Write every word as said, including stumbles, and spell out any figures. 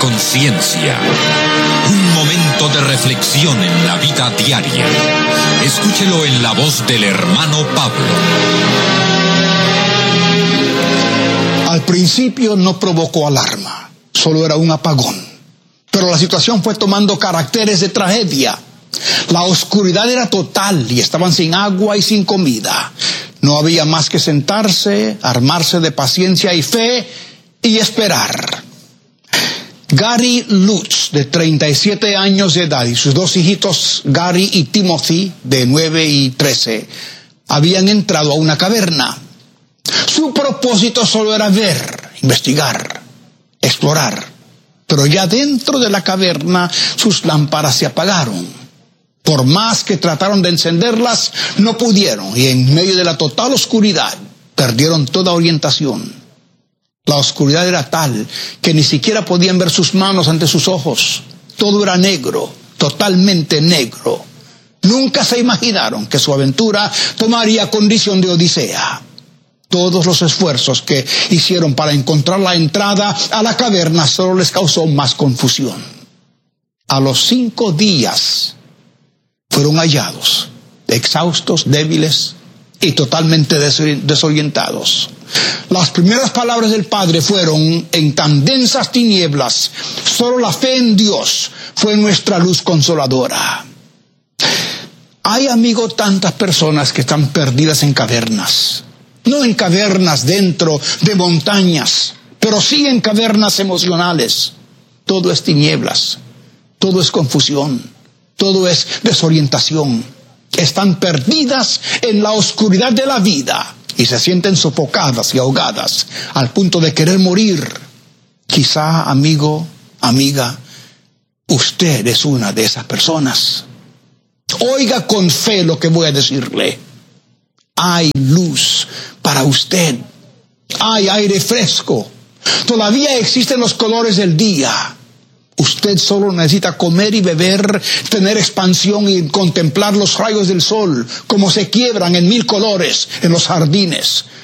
Conciencia. Un momento de reflexión en la vida diaria. Escúchelo en la voz del hermano Pablo. Al principio no provocó alarma, solo era un apagón. Pero la situación fue tomando caracteres de tragedia. La oscuridad era total y estaban sin agua y sin comida. No había más que sentarse, armarse de paciencia y fe y esperar. Gary Lutz, de treinta y siete años de edad, y sus dos hijitos, Gary y Timothy, de nueve y trece, habían entrado a una caverna. Su propósito solo era ver, investigar, explorar. Pero ya dentro de la caverna, sus lámparas se apagaron. Por más que trataron de encenderlas, no pudieron, y en medio de la total oscuridad, perdieron toda orientación. La oscuridad era tal que ni siquiera podían ver sus manos ante sus ojos. Todo era negro, totalmente negro. Nunca se imaginaron que su aventura tomaría condición de odisea. Todos los esfuerzos que hicieron para encontrar la entrada a la caverna solo les causó más confusión. A los cinco días fueron hallados, exhaustos, débiles y totalmente desorientados. Las primeras palabras del Padre fueron: en tan densas tinieblas, solo la fe en Dios fue nuestra luz consoladora. Hay, amigo, tantas personas que están perdidas en cavernas. No en cavernas dentro de montañas, pero sí en cavernas emocionales. Todo es tinieblas, todo es confusión, todo es desorientación. Están perdidas en la oscuridad de la vida y se sienten sofocadas y ahogadas al punto de querer morir. Quizá, amigo, amiga, usted es una de esas personas. Oiga con fe lo que voy a decirle. Hay luz para usted. Hay aire fresco. Todavía existen los colores del día. Usted solo necesita comer y beber, tener expansión y contemplar los rayos del sol, como se quiebran en mil colores en los jardines.